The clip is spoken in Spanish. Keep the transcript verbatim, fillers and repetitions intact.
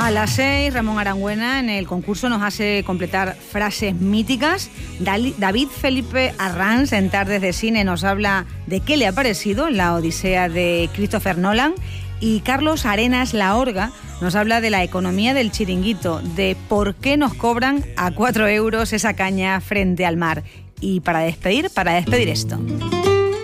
A las seis, Ramón Arangüena en el concurso nos hace completar frases míticas. David Felipe Arranz en Tardes de Cine nos habla de qué le ha parecido la Odisea de Christopher Nolan. Y Carlos Arenas Laorga nos habla de la economía del chiringuito, de por qué nos cobran a cuatro euros esa caña frente al mar. Y para despedir, para despedir esto.